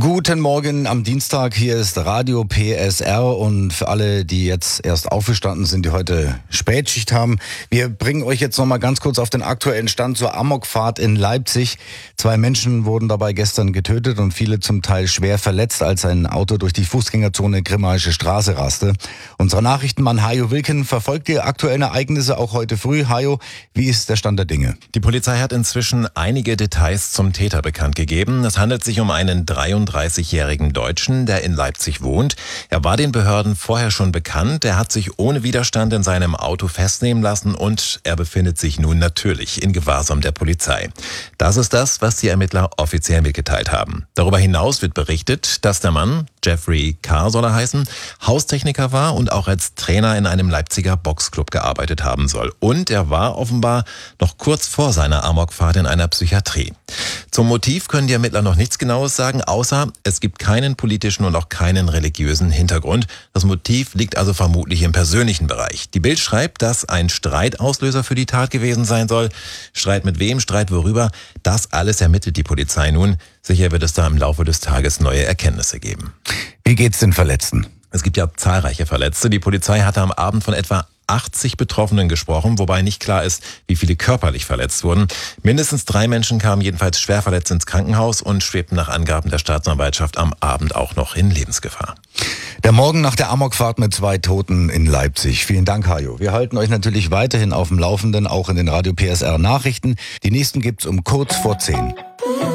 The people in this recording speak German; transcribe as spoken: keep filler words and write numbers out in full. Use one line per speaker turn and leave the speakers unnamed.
Guten Morgen am Dienstag, hier ist Radio P S R und für alle, die jetzt erst aufgestanden sind, die heute Spätschicht haben, wir bringen euch jetzt nochmal ganz kurz auf den aktuellen Stand zur Amokfahrt in Leipzig. Zwei Menschen wurden dabei gestern getötet und viele zum Teil schwer verletzt, als ein Auto durch die Fußgängerzone Grimmaische Straße raste. Unser Nachrichtenmann Hajo Wilken verfolgt die aktuellen Ereignisse auch heute früh. Hajo, wie ist der Stand der Dinge?
Die Polizei hat inzwischen einige Details zum Täter bekannt gegeben. Es handelt sich um einen dreiunddreißigjährigen Deutschen, der in Leipzig wohnt. Er war den Behörden vorher schon bekannt. Er hat sich ohne Widerstand in seinem Auto festnehmen lassen und er befindet sich nun natürlich in Gewahrsam der Polizei. Das ist das, was die Ermittler offiziell mitgeteilt haben. Darüber hinaus wird berichtet, dass der Mann, Jeffrey K. soll er heißen, Haustechniker war und auch als Trainer in einem Leipziger Boxclub gearbeitet haben soll. Und er war offenbar noch kurz vor seiner Amokfahrt in einer Psychiatrie. Zum Motiv können die Ermittler noch nichts Genaues sagen, außer es gibt keinen politischen und auch keinen religiösen Hintergrund. Das Motiv liegt also vermutlich im persönlichen Bereich. Die Bild schreibt, dass ein Streitauslöser für die Tat gewesen sein soll. Streit mit wem, Streit worüber, das alles ermittelt die Polizei nun. Sicher wird es da im Laufe des Tages neue Erkenntnisse geben.
Wie geht's den Verletzten?
Es gibt ja zahlreiche Verletzte. Die Polizei hatte am Abend von etwa achtzig Betroffenen gesprochen, wobei nicht klar ist, wie viele körperlich verletzt wurden. Mindestens drei Menschen kamen jedenfalls schwer verletzt ins Krankenhaus und schwebten nach Angaben der Staatsanwaltschaft am Abend auch noch in Lebensgefahr.
Der Morgen nach der Amokfahrt mit zwei Toten in Leipzig. Vielen Dank, Hajo. Wir halten euch natürlich weiterhin auf dem Laufenden, auch in den Radio P S R Nachrichten. Die nächsten gibt's um kurz vor zehn.